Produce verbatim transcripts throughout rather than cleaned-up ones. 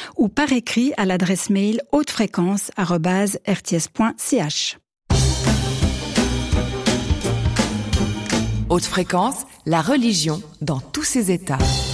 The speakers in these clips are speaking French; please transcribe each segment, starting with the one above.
ou par écrit à l'adresse mail hautefréquence arobase r t s point c h. Haute fréquence, la religion dans tous ses états.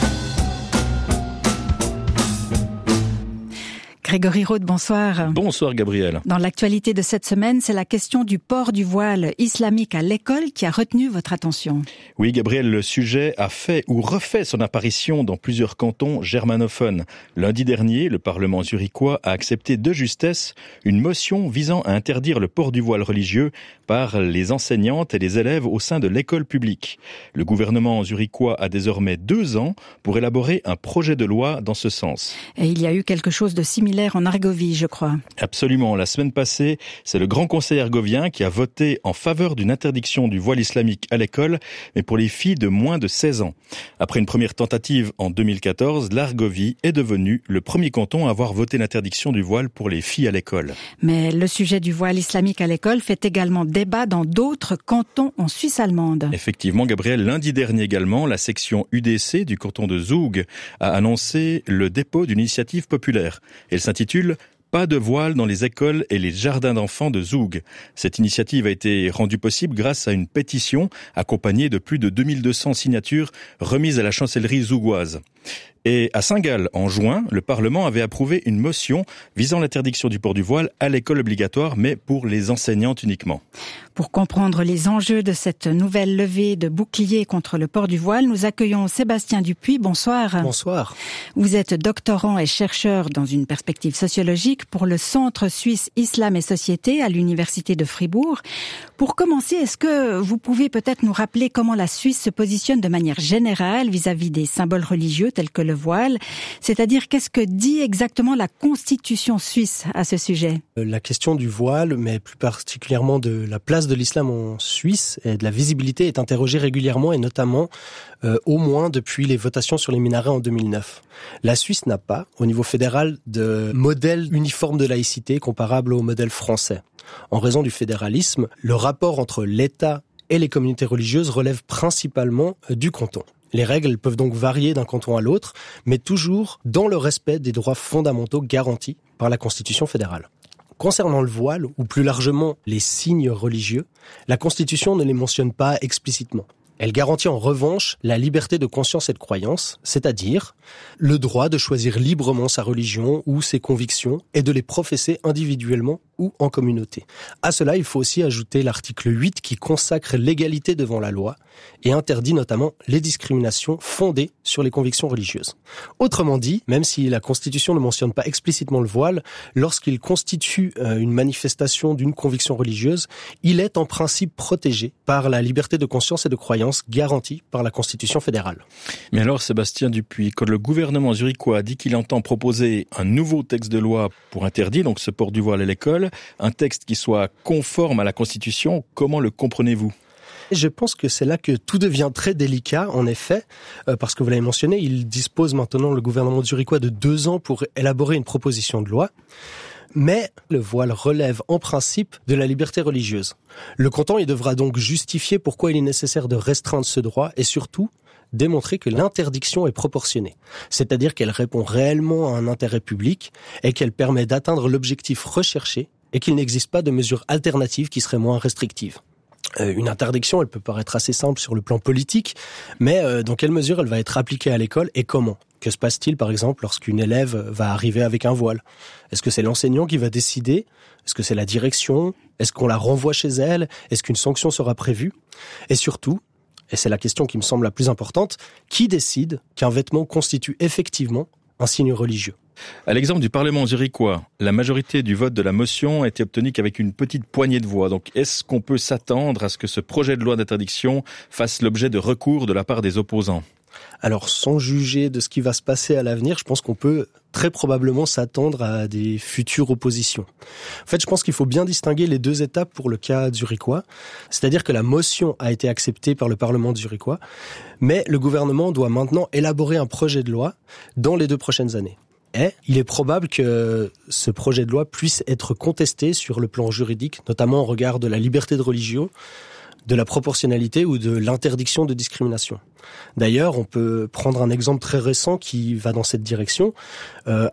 Grégory Raud, bonsoir. Bonsoir Gabriel. Dans l'actualité de cette semaine, c'est la question du port du voile islamique à l'école qui a retenu votre attention. Oui Gabriel, le sujet a fait ou refait son apparition dans plusieurs cantons germanophones. Lundi dernier, le Parlement zurichois a accepté de justesse une motion visant à interdire le port du voile religieux par les enseignantes et les élèves au sein de l'école publique. Le gouvernement zurichois a désormais deux ans pour élaborer un projet de loi dans ce sens. Et il y a eu quelque chose de similaire en Argovie, je crois. Absolument. La semaine passée, c'est le Grand Conseil argovien qui a voté en faveur d'une interdiction du voile islamique à l'école, mais pour les filles de moins de seize ans. Après une première tentative en deux mille quatorze, l'Argovie est devenue le premier canton à avoir voté l'interdiction du voile pour les filles à l'école. Mais le sujet du voile islamique à l'école fait également débat dans d'autres cantons en Suisse allemande. Effectivement, Gabriel, lundi dernier également, la section U D C du canton de Zoug a annoncé le dépôt d'une initiative populaire. Elle s'intitule « Pas de voile dans les écoles et les jardins d'enfants de Zoug ». Cette initiative a été rendue possible grâce à une pétition accompagnée de plus de deux mille deux cents signatures remises à la chancellerie zougoise. Et à Saint-Gall, en juin, le Parlement avait approuvé une motion visant l'interdiction du port du voile à l'école obligatoire, mais pour les enseignantes uniquement. Pour comprendre les enjeux de cette nouvelle levée de bouclier contre le port du voile, nous accueillons Sébastien Dupuis. Bonsoir. Bonsoir. Vous êtes doctorant et chercheur dans une perspective sociologique pour le Centre suisse Islam et Société à l'Université de Fribourg. Pour commencer, est-ce que vous pouvez peut-être nous rappeler comment la Suisse se positionne de manière générale vis-à-vis des symboles religieux tels que le voile, c'est-à-dire qu'est-ce que dit exactement la Constitution suisse à ce sujet ? La question du voile, mais plus particulièrement de la place de l'islam en Suisse et de la visibilité est interrogée régulièrement et notamment euh, au moins depuis les votations sur les minarets en deux mille neuf. La Suisse n'a pas, au niveau fédéral, de modèle uniforme de laïcité comparable au modèle français. En raison du fédéralisme, le rapport entre l'État et les communautés religieuses relève principalement du canton. Les règles peuvent donc varier d'un canton à l'autre, mais toujours dans le respect des droits fondamentaux garantis par la Constitution fédérale. Concernant le voile, ou plus largement les signes religieux, la Constitution ne les mentionne pas explicitement. Elle garantit en revanche la liberté de conscience et de croyance, c'est-à-dire le droit de choisir librement sa religion ou ses convictions et de les professer individuellement ou en communauté. À cela, il faut aussi ajouter l'article huit qui consacre l'égalité devant la loi et interdit notamment les discriminations fondées sur les convictions religieuses. Autrement dit, même si la Constitution ne mentionne pas explicitement le voile, lorsqu'il constitue une manifestation d'une conviction religieuse, il est en principe protégé par la liberté de conscience et de croyance garantie par la Constitution fédérale. Mais alors Sébastien Dupuis, quand le gouvernement zurichois a dit qu'il entend proposer un nouveau texte de loi pour interdire donc ce port du voile à l'école, un texte qui soit conforme à la Constitution, comment le comprenez-vous ? Je pense que c'est là que tout devient très délicat, en effet, euh, parce que vous l'avez mentionné, il dispose maintenant, le gouvernement zurichois, de deux ans pour élaborer une proposition de loi. Mais le voile relève en principe de la liberté religieuse. Le canton, il devra donc justifier pourquoi il est nécessaire de restreindre ce droit et surtout démontrer que l'interdiction est proportionnée. C'est-à-dire qu'elle répond réellement à un intérêt public et qu'elle permet d'atteindre l'objectif recherché et qu'il n'existe pas de mesures alternatives qui seraient moins restrictives. Euh, une interdiction, elle peut paraître assez simple sur le plan politique, mais euh, dans quelle mesure elle va être appliquée à l'école et comment ? Que se passe-t-il, par exemple, lorsqu'une élève va arriver avec un voile ? Est-ce que c'est l'enseignant qui va décider ? Est-ce que c'est la direction ? Est-ce qu'on la renvoie chez elle ? Est-ce qu'une sanction sera prévue ? Et surtout, et c'est la question qui me semble la plus importante, qui décide qu'un vêtement constitue effectivement un signe religieux ? À l'exemple du Parlement zurichois, la majorité du vote de la motion a été obtenue qu'avec une petite poignée de voix. Donc, est-ce qu'on peut s'attendre à ce que ce projet de loi d'interdiction fasse l'objet de recours de la part des opposants ? Alors, sans juger de ce qui va se passer à l'avenir, je pense qu'on peut très probablement s'attendre à des futures oppositions. En fait, je pense qu'il faut bien distinguer les deux étapes pour le cas zurichois. C'est-à-dire que la motion a été acceptée par le Parlement zurichois, mais le gouvernement doit maintenant élaborer un projet de loi dans les deux prochaines années. Et il est probable que ce projet de loi puisse être contesté sur le plan juridique, notamment au regard de la liberté de religion, de la proportionnalité ou de l'interdiction de discrimination. D'ailleurs, on peut prendre un exemple très récent qui va dans cette direction. Euh,